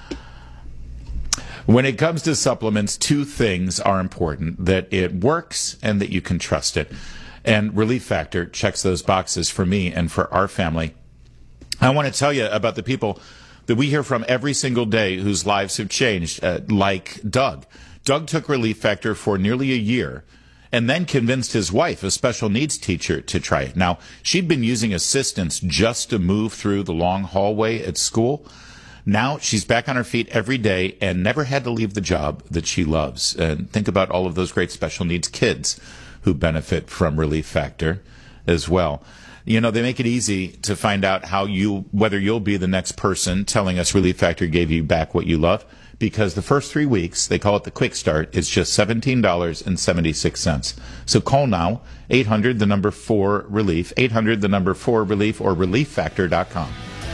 When it comes to supplements, two things are important: that it works and that you can trust it. And Relief Factor checks those boxes for me and for our family. I want to tell you about the people that we hear from every single day whose lives have changed, uh, like Doug. Doug took Relief Factor for nearly a year and then convinced his wife, a special needs teacher, to try it. Now, she'd been using assistance just to move through the long hallway at school. Now she's back on her feet every day and never had to leave the job that she loves. And think about all of those great special needs kids who benefit from Relief Factor as well. You know, they make it easy to find out how you, whether you'll be the next person telling us Relief Factor gave you back what you love. Because the first three weeks, they call it the quick start, it's just seventeen dollars and seventy-six cents. So call now, eight hundred, the number four, relief, eight hundred, the number four, relief, or relief factor dot com.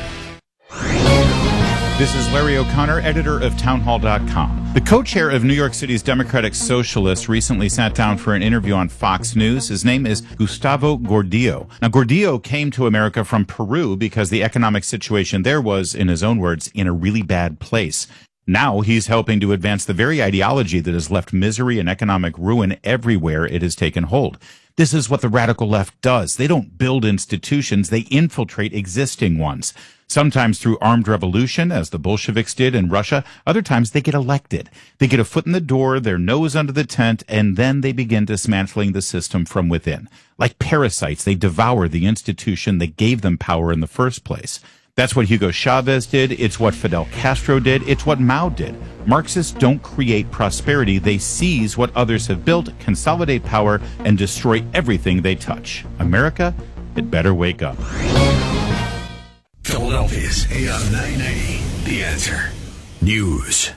This is Larry O'Connor, editor of townhall dot com. The co-chair of New York City's Democratic Socialists recently sat down for an interview on Fox News. His name is Gustavo Gordillo. Now, Gordillo came to America from Peru because the economic situation there was, in his own words, in a really bad place. Now he's helping to advance the very ideology that has left misery and economic ruin everywhere it has taken hold. This is what the radical left does. They don't build institutions, they infiltrate existing ones. Sometimes through armed revolution, as the Bolsheviks did in Russia. Other times they get elected. They get a foot in the door, their nose under the tent, and then they begin dismantling the system from within. Like parasites, they devour the institution that gave them power in the first place. That's what Hugo Chavez did. It's what Fidel Castro did. It's what Mao did. Marxists don't create prosperity. They seize what others have built, consolidate power, and destroy everything they touch. America, it better wake up. Philadelphia's A M nine ninety, The Answer. News.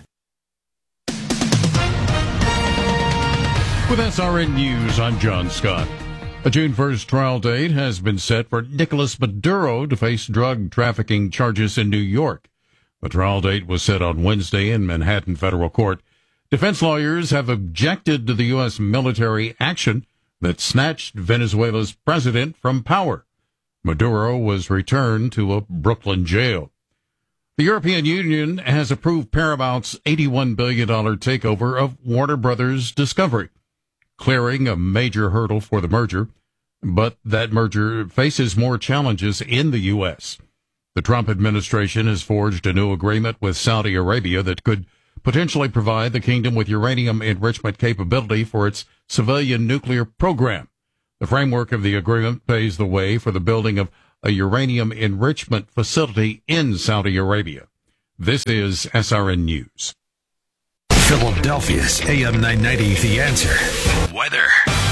With S R N News, I'm John Scott. A June first trial date has been set for Nicolas Maduro to face drug trafficking charges in New York. The trial date was set on Wednesday in Manhattan federal court. Defense lawyers have objected to the U S military action that snatched Venezuela's president from power. Maduro was returned to a Brooklyn jail. The European Union has approved Paramount's eighty-one billion dollars takeover of Warner Brothers Discovery, clearing a major hurdle for the merger, but that merger faces more challenges in the U S. The Trump administration has forged a new agreement with Saudi Arabia that could potentially provide the kingdom with uranium enrichment capability for its civilian nuclear program. The framework of the agreement paves the way for the building of a uranium enrichment facility in Saudi Arabia. This is S R N News. Philadelphia's A M nine ninety, The Answer. Weather.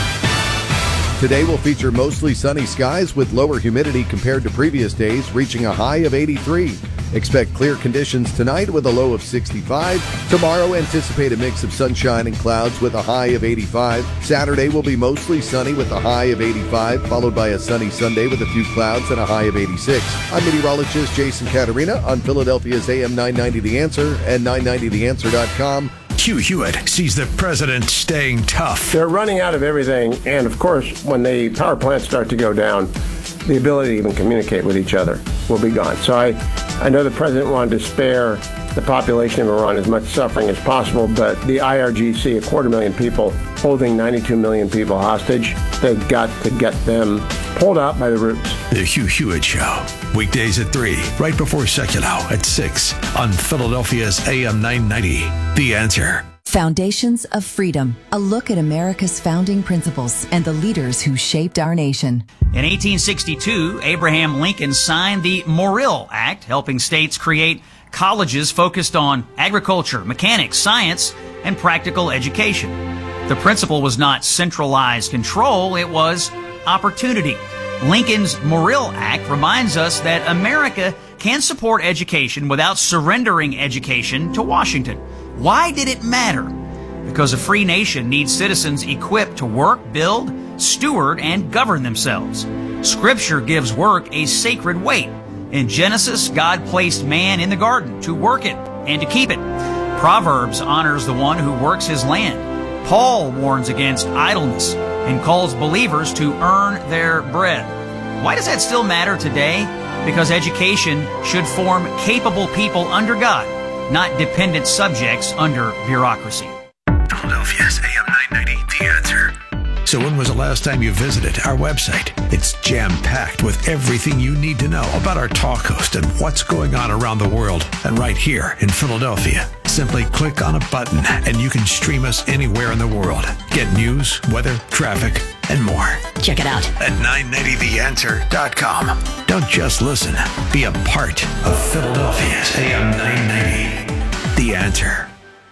Today will feature mostly sunny skies with lower humidity compared to previous days, reaching a high of eighty-three. Expect clear conditions tonight with a low of sixty-five. Tomorrow, anticipate a mix of sunshine and clouds with a high of eighty-five. Saturday will be mostly sunny with a high of eighty-five, followed by a sunny Sunday with a few clouds and a high of eighty-six. I'm meteorologist Jason Caterina on Philadelphia's A M nine ninety The Answer and nine ninety the answer dot com. Hugh Hewitt sees the president staying tough. They're running out of everything, and of course, when the power plants start to go down, the ability to even communicate with each other will be gone. So I, I know the president wanted to spare the population of Iran as much suffering as possible, but the I R G C, a quarter million people, holding ninety-two million people hostage, they've got to get them pulled out by the roots. The Hugh Hewitt Show, weekdays at three, right before Seculo at six on Philadelphia's A M nine ninety, The Answer. Foundations of Freedom, a look at America's founding principles and the leaders who shaped our nation. In eighteen sixty-two, Abraham Lincoln signed the Morrill Act, helping states create colleges focused on agriculture, mechanics, science, and practical education. The principle was not centralized control, it was opportunity. Lincoln's Morrill Act reminds us that America can support education without surrendering education to Washington. Why did it matter? Because a free nation needs citizens equipped to work, build, steward, and govern themselves. Scripture gives work a sacred weight. In Genesis, God placed man in the garden to work it and to keep it. Proverbs honors the one who works his land. Paul warns against idleness and calls believers to earn their bread. Why does that still matter today? Because education should form capable people under God, not dependent subjects under bureaucracy. Philadelphia's A M nine ninety, The Answer. So when was the last time you visited our website? It's jam-packed with everything you need to know about our talk host and what's going on around the world and right here in Philadelphia. Simply click on a button and you can stream us anywhere in the world. Get news, weather, traffic, and more. Check it out at nine ninety the answer dot com. Don't just listen. Be a part of Philadelphia's A M nine ninety. The Answer.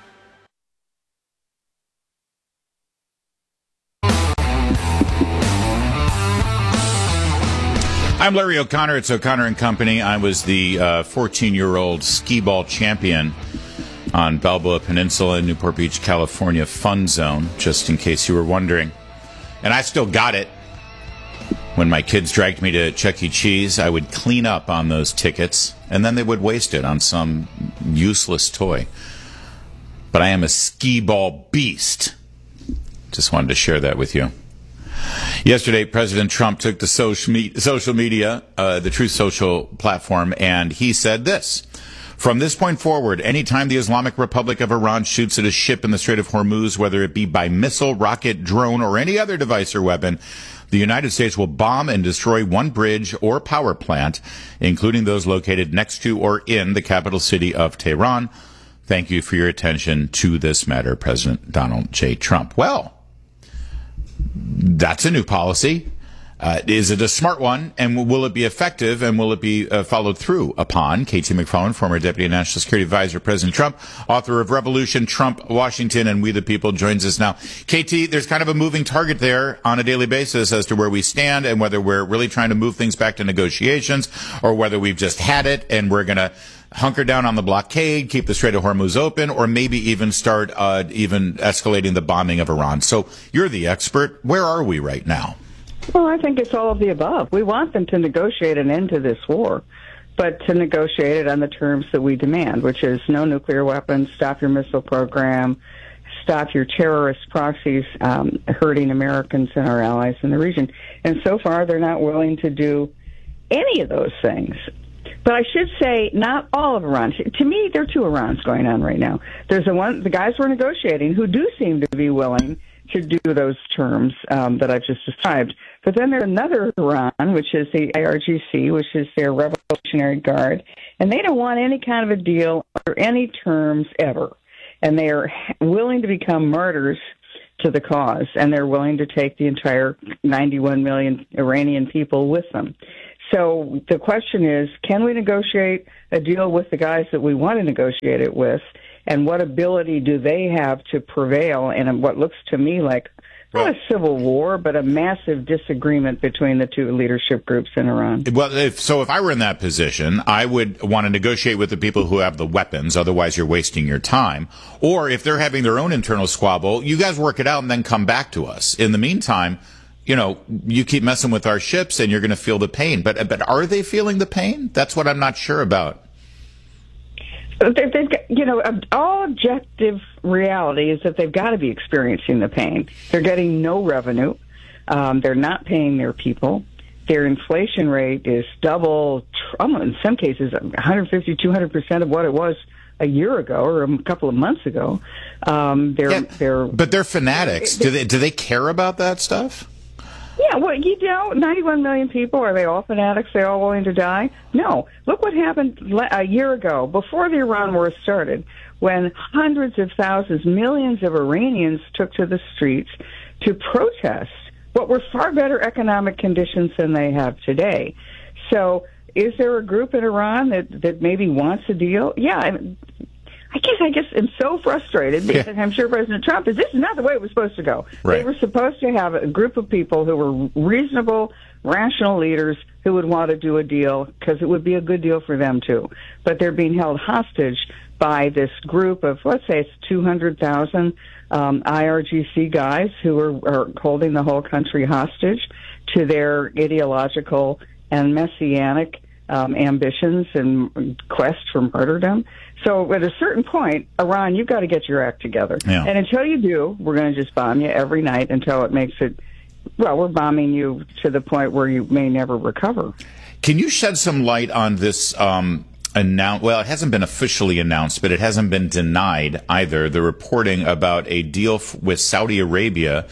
I'm Larry O'Connor. It's O'Connor and Company. I was the uh, fourteen-year-old skee ball champion on Balboa Peninsula in Newport Beach, California Fun Zone, just in case you were wondering. And I still got it. When my kids dragged me to Chuck E. Cheese, I would clean up on those tickets, and then they would waste it on some useless toy. But I am a skee ball beast. Just wanted to share that with you. Yesterday, President Trump took to social media, uh, the Truth Social platform, and he said this. From this point forward, anytime the Islamic Republic of Iran shoots at a ship in the Strait of Hormuz, whether it be by missile, rocket, drone, or any other device or weapon, the United States will bomb and destroy one bridge or power plant, including those located next to or in the capital city of Tehran. Thank you for your attention to this matter, President Donald J. Trump. Well, that's a new policy. Uh, is it a smart one, and will it be effective, and will it be uh, followed through upon? K T McFarland, former Deputy National Security Advisor, President Trump, author of Revolution, Trump, Washington, and We the People, joins us now. K T, there's kind of a moving target there on a daily basis as to where we stand and whether we're really trying to move things back to negotiations or whether we've just had it and we're going to hunker down on the blockade, keep the Strait of Hormuz open, or maybe even start uh, even escalating the bombing of Iran. So you're the expert. Where are we right now? Well, I think it's all of the above. We want them to negotiate an end to this war, but to negotiate it on the terms that we demand, which is no nuclear weapons, stop your missile program, stop your terrorist proxies um, hurting Americans and our allies in the region. And so far, they're not willing to do any of those things. But I should say, not all of Iran. To me, there are two Irans going on right now. There's the one, the guys we're negotiating who do seem to be willing to do those terms um, that I've just described. But then there's another Iran, which is the I R G C, which is their Revolutionary Guard, and they don't want any kind of a deal or any terms ever. And they are willing to become martyrs to the cause, and they're willing to take the entire ninety-one million Iranian people with them. So the question is, can we negotiate a deal with the guys that we want to negotiate it with, and what ability do they have to prevail in what looks to me like not a civil war, but a massive disagreement between the two leadership groups in Iran? Well, if, so if I were in that position, I would want to negotiate with the people who have the weapons, otherwise you're wasting your time. Or if they're having their own internal squabble, you guys work it out and then come back to us. In the meantime, you know, you keep messing with our ships and you're going to feel the pain. But but are they feeling the pain? That's what I'm not sure about. They've, they've got, you know, all objective reality is that they've got to be experiencing the pain. They're getting no revenue. Um, they're not paying their people. Their inflation rate is double, in some cases, one hundred fifty, two hundred percent of what it was a year ago or a couple of months ago. Um, they're, yeah, they're, but they're fanatics. Do they, do they care about that stuff? Yeah, well, you know, ninety-one million people, are they all fanatics? They all willing to die? No. Look what happened a year ago, before the Iran war started, when hundreds of thousands, millions of Iranians took to the streets to protest what were far better economic conditions than they have today. So is there a group in Iran that, that maybe wants a deal? Yeah, I mean, I guess I guess I'm so frustrated because yeah. I'm sure President Trump is, this is not the way it was supposed to go. Right. They were supposed to have a group of people who were reasonable, rational leaders who would want to do a deal because it would be a good deal for them too. But they're being held hostage by this group of, let's say it's two hundred thousand um, I R G C guys who are, are holding the whole country hostage to their ideological and messianic um, ambitions and quest for martyrdom. So at a certain point, Iran, you've got to get your act together. Yeah. And until you do, we're going to just bomb you every night until it makes it, well, we're bombing you to the point where you may never recover. Can you shed some light on this um, announce? Well, it hasn't been officially announced, but it hasn't been denied either. The reporting about a deal f- with Saudi Arabia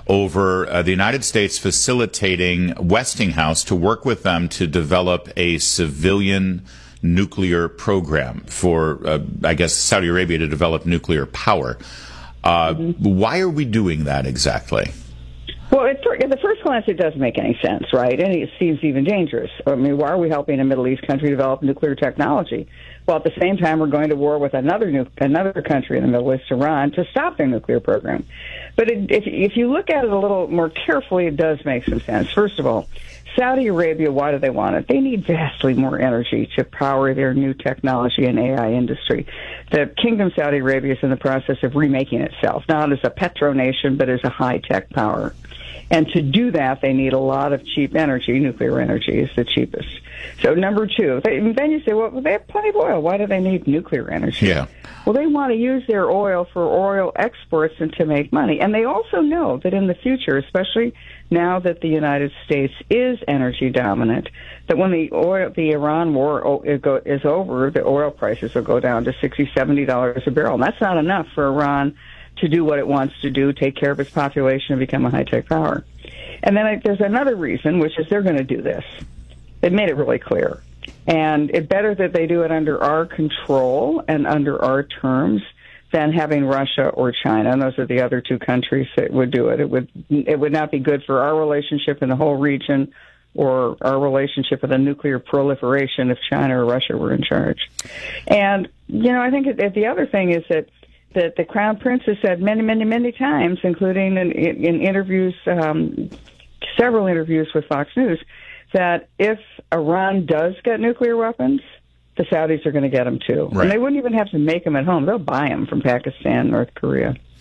over uh, the United States facilitating Westinghouse to work with them to develop a civilian nuclear program for, uh, I guess, Saudi Arabia to develop nuclear power. Uh, mm-hmm. Why are we doing that exactly? Well, at, at the first glance, it doesn't make any sense, right? And it seems even dangerous. I mean, why are we helping a Middle East country develop nuclear technology? Well, at the same time, we're going to war with another nu- another country in the Middle East, Iran, to stop their nuclear program. But it, if, if you look at it a little more carefully, it does make some sense. First of all, Saudi Arabia, why do they want it? They need vastly more energy to power their new technology and A I industry. The Kingdom Saudi Arabia is in the process of remaking itself, not as a petro-nation, but as a high-tech power. And to do that, they need a lot of cheap energy. Nuclear energy is the cheapest. So number two, they, then you say, well, they have plenty of oil. Why do they need nuclear energy? Yeah. Well, they want to use their oil for oil exports and to make money. And they also know that in the future, especially now that the United States is energy dominant, that when the oil, the Iran war is over, the oil prices will go down to sixty, seventy dollars a barrel. And that's not enough for Iran to do what it wants to do, take care of its population and become a high-tech power. And then I, there's another reason, which is they're going to do this. They've made it really clear. And it's better that they do it under our control and under our terms than having Russia or China. And those are the other two countries that would do it. It would it would not be good for our relationship in the whole region or our relationship with a nuclear proliferation if China or Russia were in charge. And, you know, I think it, the other thing is that that the Crown Prince has said many, many, many times, including in, in interviews, um, several interviews with Fox News, that if Iran does get nuclear weapons, the Saudis are going to get them too. Right. And they wouldn't even have to make them at home. They'll buy them from Pakistan, North Korea.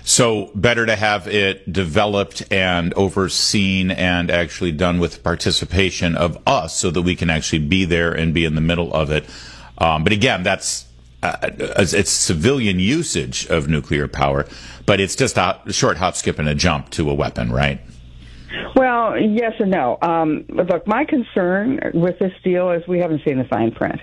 So better to have it developed and overseen and actually done with participation of us so that we can actually be there and be in the middle of it. Um, but again, that's uh, it's civilian usage of nuclear power, but it's just a short hop, skip, and a jump to a weapon, right? Well, yes and no. Um, look, my concern with this deal is we haven't seen the fine print.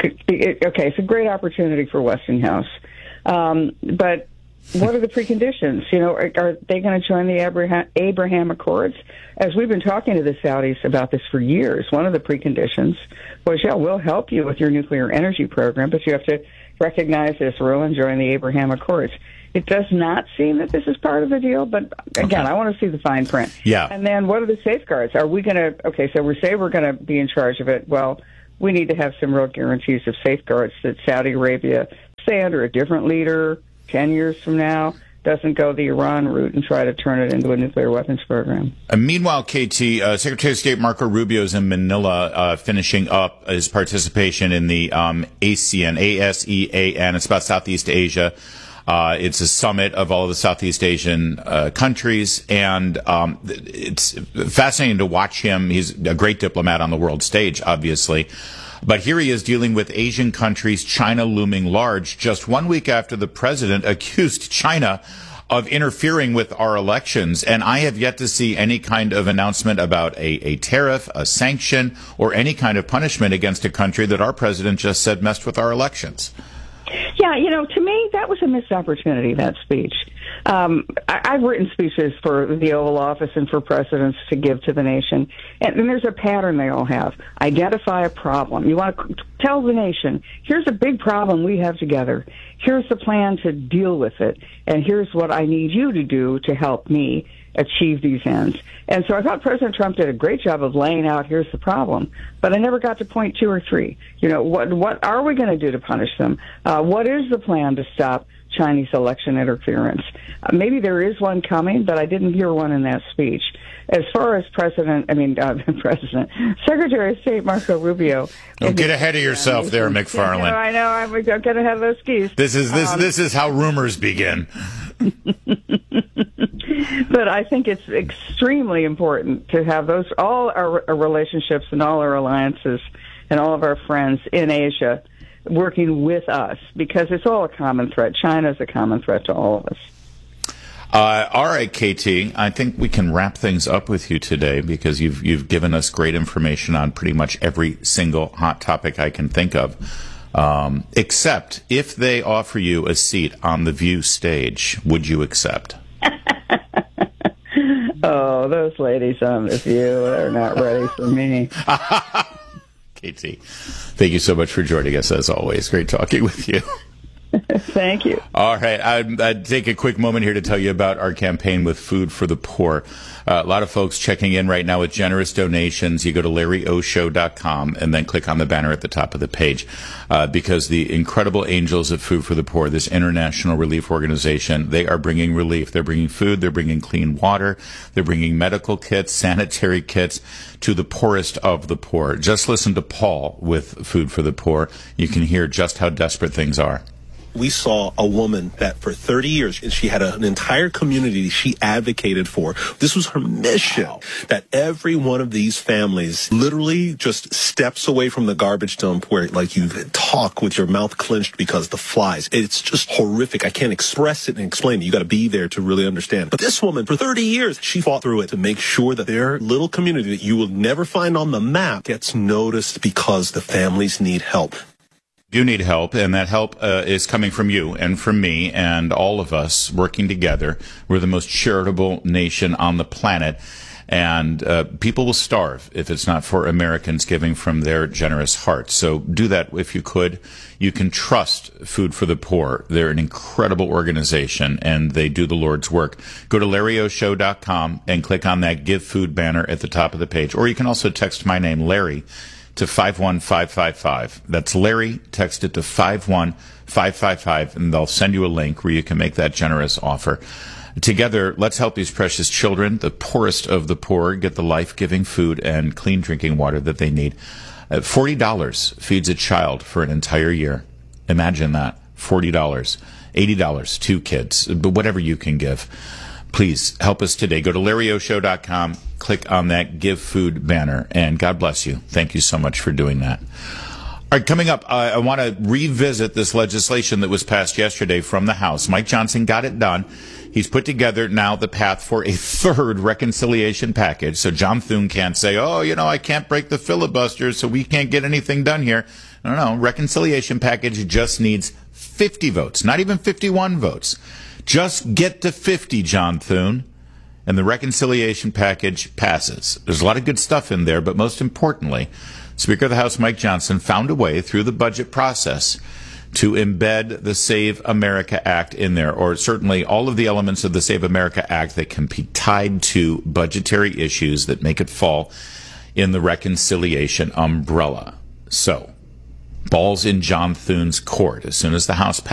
It, okay, it's a great opportunity for Westinghouse, um, but what are the preconditions? You know, are, are they going to join the Abraham, Abraham Accords? As we've been talking to the Saudis about this for years, one of the preconditions was, yeah, we'll help you with your nuclear energy program, but you have to recognize Israel and join the Abraham Accords. It does not seem that this is part of the deal, but again, okay. I want to see the fine print. Yeah. And then what are the safeguards? Are we going to, okay, so we say we're going to be in charge of it. Well, we need to have some real guarantees of safeguards that Saudi Arabia, say under a different leader, ten years from now, doesn't go the Iran route and try to turn it into a nuclear weapons program. Uh, meanwhile, K T, uh, Secretary of State Marco Rubio is in Manila uh, finishing up his participation in the um, ASEAN, A S E A N. It's about Southeast Asia. Uh, it's a summit of all of the Southeast Asian uh, countries, and um, it's fascinating to watch him. He's a great diplomat on the world stage, obviously. But here he is dealing with Asian countries, China looming large, just one week after the president accused China of interfering with our elections. And I have yet to see any kind of announcement about a, a tariff, a sanction, or any kind of punishment against a country that our president just said messed with our elections. Yeah, you know, to me, that was a missed opportunity, that speech. Um, I, I've written speeches for the Oval Office and for presidents to give to the nation, and, and there's a pattern they all have. Identify a problem. You want to tell the nation, here's a big problem we have together. Here's the plan to deal with it, and here's what I need you to do to help me achieve these ends. And so I thought President Trump did a great job of laying out, here's the problem. But I never got to point two or three. You know, what what are we going to do to punish them? Uh, what is the plan to stop Chinese election interference? Uh, maybe there is one coming, but I didn't hear one in that speech. As far as President, I mean, uh, President, Secretary of State Marco Rubio. Don't get ahead of yourself uh, there, McFarland. You know, I know, I'm going to get ahead of those skis. This is, this, um, this is how rumors begin. But I think it's extremely important to have those, all our, our relationships and all our alliances and all of our friends in Asia working with us, because it's all a common threat. China is a common threat to all of us. Uh, all right, K T, I think we can wrap things up with you today because you've you've given us great information on pretty much every single hot topic I can think of. Um, except if they offer you a seat on the View stage, would you accept? Oh, those ladies on the View, they're not ready for me. K T, thank you so much for joining us, as always. Great talking with you. Thank you. All right. I'd, I'd take a quick moment here to tell you about our campaign with Food for the Poor. Uh, a lot of folks checking in right now with generous donations. You go to larry o show dot com and then click on the banner at the top of the page uh, because the incredible angels of Food for the Poor, this international relief organization, they are bringing relief. They're bringing food. They're bringing clean water. They're bringing medical kits, sanitary kits to the poorest of the poor. Just listen to Paul with Food for the Poor. You can hear just how desperate things are. We saw a woman that for thirty years, and she had a, an entire community she advocated for. This was her mission, wow. That every one of these families literally just steps away from the garbage dump where, like, you talk with your mouth clenched because the flies. It's just horrific. I can't express it and explain it. You got to be there to really understand. But this woman, for thirty years, she fought through it to make sure that their little community that you will never find on the map gets noticed because the families need help. You need help, and that help uh, is coming from you and from me and all of us working together. We're the most charitable nation on the planet, and uh, people will starve if it's not for Americans giving from their generous hearts. So do that if you could. You can trust Food for the Poor. They're an incredible organization, and they do the Lord's work. Go to larry o show dot com and click on that Give Food banner at the top of the page, or you can also text my name, Larry, to five one five five five. That's Larry. Text it to five one five five five, and they'll send you a link where you can make that generous offer. Together, let's help these precious children, the poorest of the poor, get the life-giving food and clean drinking water that they need. Uh, forty dollars feeds a child for an entire year. Imagine that. forty dollars. eighty dollars, two kids, but whatever you can give. Please help us today. Go to larry o show dot com, click on that Give Food banner, and God bless you. Thank you so much for doing that. All right, coming up, uh, I want to revisit this legislation that was passed yesterday from the House. Mike Johnson got it done. He's put together now the path for a third reconciliation package. So John Thune can't say, oh, you know, I can't break the filibuster, so we can't get anything done here. No, no, reconciliation package just needs fifty votes, not even fifty-one votes. Just get to fifty, John Thune, and the reconciliation package passes. There's a lot of good stuff in there, but most importantly, Speaker of the House Mike Johnson found a way through the budget process to embed the Save America Act in there, or certainly all of the elements of the Save America Act that can be tied to budgetary issues that make it fall in the reconciliation umbrella. So, ball's in John Thune's court. As soon as the House passes